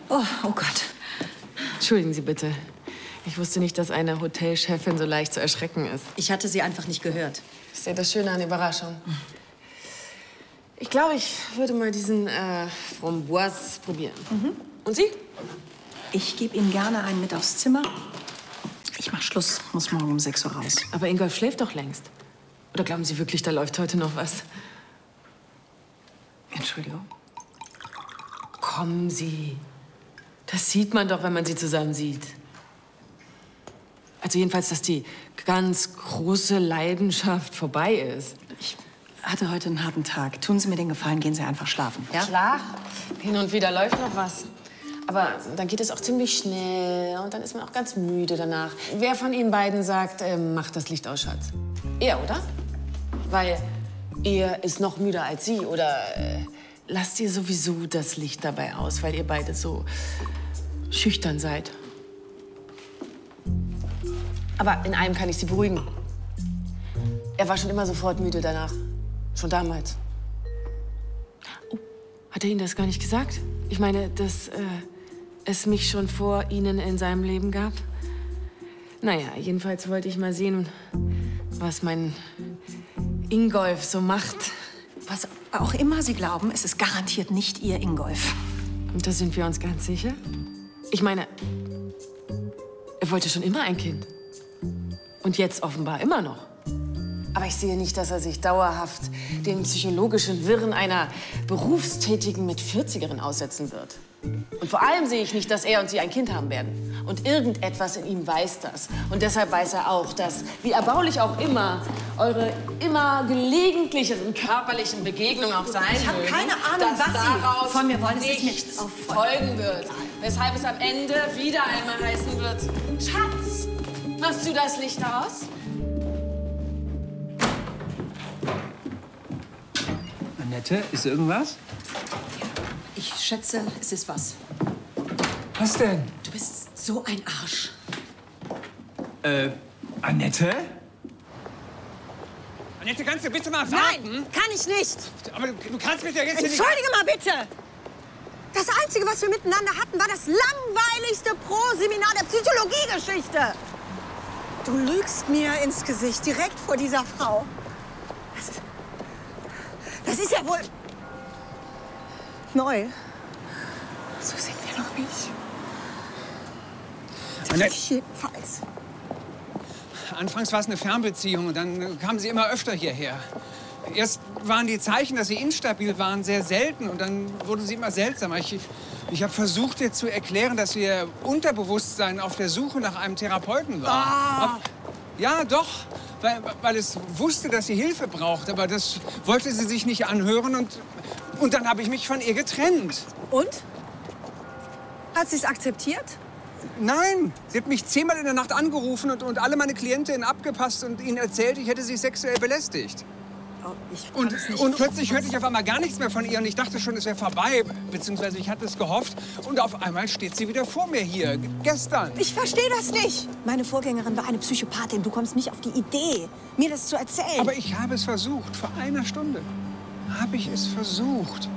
Oh Gott. Entschuldigen Sie bitte. Ich wusste nicht, dass eine Hotelchefin so leicht zu erschrecken ist. Ich hatte sie einfach nicht gehört. Das ist ja das Schöne an Überraschung. Ich glaube, ich würde mal diesen Framboise probieren. Und Sie? Ich gebe Ihnen gerne einen mit aufs Zimmer. Ich mach Schluss, muss morgen um 6 Uhr raus. Aber Ingolf schläft doch längst. Oder glauben Sie wirklich, da läuft heute noch was? Entschuldigung. Kommen Sie. Das sieht man doch, wenn man sie zusammen sieht. Also jedenfalls, dass die ganz große Leidenschaft vorbei ist. Ich hatte heute einen harten Tag. Tun Sie mir den Gefallen, gehen Sie einfach schlafen, ja? Klar, hin und wieder läuft noch was. Aber dann geht es auch ziemlich schnell und dann ist man auch ganz müde danach. Wer von Ihnen beiden sagt, macht das Licht aus, Schatz? Er, oder? Weil er ist noch müder als Sie. Oder lasst ihr sowieso das Licht dabei aus, weil ihr beide so schüchtern seid. Aber in einem kann ich Sie beruhigen. Er war schon immer sofort müde danach. Schon damals. Oh, hat er Ihnen das gar nicht gesagt? Ich meine, dass es mich schon vor Ihnen in seinem Leben gab? Naja, jedenfalls wollte ich mal sehen, was mein Ingolf so macht. Was auch immer Sie glauben, es ist garantiert nicht Ihr Ingolf. Und da sind wir uns ganz sicher? Ich meine, er wollte schon immer ein Kind. Und jetzt offenbar immer noch. Aber ich sehe nicht, dass er sich dauerhaft den psychologischen Wirren einer Berufstätigen mit 40erin aussetzen wird. Und vor allem sehe ich nicht, dass er und sie ein Kind haben werden. Und irgendetwas in ihm weiß das. Und deshalb weiß er auch, dass, wie erbaulich auch immer, eure immer gelegentlicheren körperlichen Begegnungen auch sein Ich habe mögen, keine Ahnung, dass was daraus Sie von mir wollen. Es ist nichts nichts folgen wird. Weshalb es am Ende wieder einmal heißen wird, Schatz, machst du das Licht aus? Annette, ist irgendwas? Ich schätze, es ist was. Was denn? Du bist so ein Arsch. Annette? Annette, kannst du bitte mal warten? Nein, kann ich nicht. Aber du kannst mich ja jetzt hier nicht... Entschuldige mal bitte. Das Einzige, was wir miteinander hatten, war das langweiligste Pro-Seminar der Psychologiegeschichte. Du lügst mir ins Gesicht, direkt vor dieser Frau. Das ist ja wohl neu. So sind wir noch nicht. Annette, Jedenfalls. anfangs war es eine Fernbeziehung und dann kamen sie immer öfter hierher. Erst waren die Zeichen, dass sie instabil waren, sehr selten und dann wurden sie immer seltsamer. Ich habe versucht, dir zu erklären, dass ihr Unterbewusstsein auf der Suche nach einem Therapeuten war. Ja, doch, weil es wusste, dass sie Hilfe braucht, aber das wollte sie sich nicht anhören und dann habe ich mich von ihr getrennt. Und? Hat sie es akzeptiert? Nein, sie hat mich 10-mal in der Nacht angerufen und alle meine Klientinnen abgepasst und ihnen erzählt, ich hätte sie sexuell belästigt. Oh, ich kann es nicht Und plötzlich hörte ich auf einmal gar nichts mehr von ihr und ich dachte schon, es wäre vorbei, beziehungsweise ich hatte es gehofft. Und auf einmal steht sie wieder vor mir hier, gestern. Ich verstehe das nicht. Meine Vorgängerin war eine Psychopathin. Du kommst nicht auf die Idee, mir das zu erzählen. Aber ich habe es versucht, vor einer Stunde habe ich es versucht.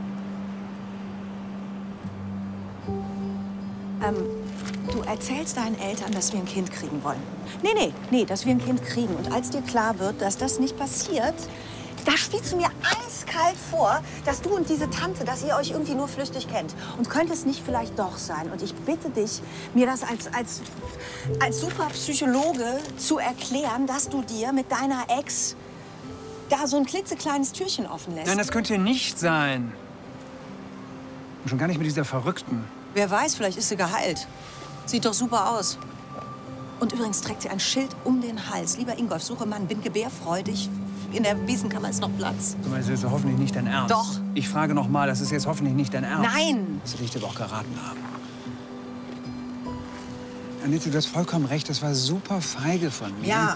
Du erzählst deinen Eltern, dass wir ein Kind kriegen wollen. Nee, dass wir ein Kind kriegen. Und als dir klar wird, dass das nicht passiert, da spielst du mir eiskalt vor, dass du und diese Tante, dass ihr euch irgendwie nur flüchtig kennt. und könnte es nicht vielleicht doch sein? Und ich bitte dich, mir das als Superpsychologe zu erklären, dass du dir mit deiner Ex da so ein klitzekleines Türchen offen lässt. Nein, das könnte nicht sein. Und schon gar nicht mit dieser Verrückten. Wer weiß, vielleicht ist sie geheilt. Sieht doch super aus. Und übrigens trägt sie ein Schild um den Hals. Lieber Ingolf, suche Mann, bin gebärfreudig. In der Wiesenkammer ist noch Platz. Du meinst, das ist hoffentlich nicht dein Ernst? Doch. Ich frage noch mal, das ist jetzt hoffentlich nicht dein Ernst? Nein! Das will ich dir aber auch geraten haben. Annette, du hast vollkommen recht, das war super feige von mir. Ja.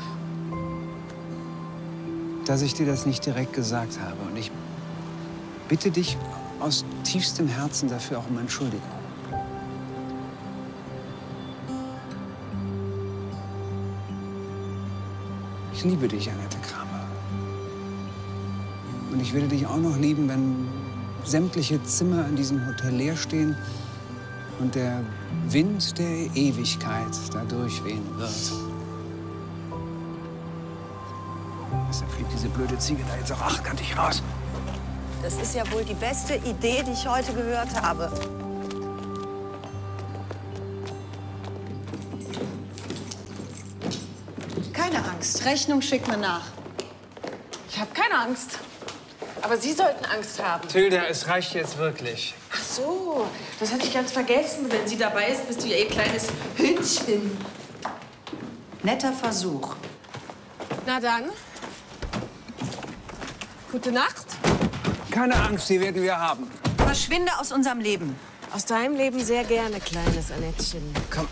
Dass ich dir das nicht direkt gesagt habe. Und ich bitte dich aus tiefstem Herzen dafür auch um Entschuldigung. Ich liebe dich, Annette Kramer. Und ich würde dich auch noch lieben, wenn sämtliche Zimmer in diesem Hotel leer stehen und der Wind der Ewigkeit da durchwehen wird. Deshalb fliegt diese blöde Ziege da jetzt auch achtkantig raus. Das ist ja wohl die beste Idee, die ich heute gehört habe. Keine Angst, Rechnung schickt mir nach. Ich habe keine Angst. Aber Sie sollten Angst haben. Tilda, es reicht jetzt wirklich. Ach so, das hatte ich ganz vergessen. Wenn sie dabei ist, bist du ja ihr kleines Hündchen. Netter Versuch. Na dann. Gute Nacht. Keine Angst, die werden wir haben. Verschwinde aus unserem Leben. Aus deinem Leben sehr gerne, kleines Annettchen. Komm.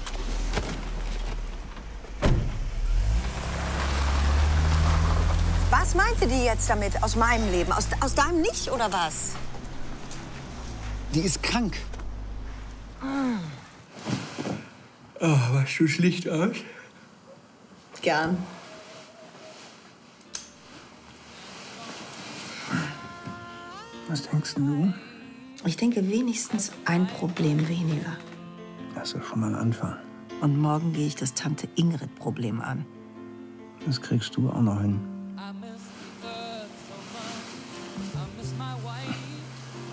Was meinte die jetzt damit, aus meinem Leben? Aus deinem nicht, oder was? Die ist krank. Oh, machst du das Licht aus? Gern. Was denkst du? Ich denke wenigstens ein Problem weniger. Das ist schon mal ein Anfang. Und morgen gehe ich das Tante-Ingrid-Problem an. Das kriegst du auch noch hin.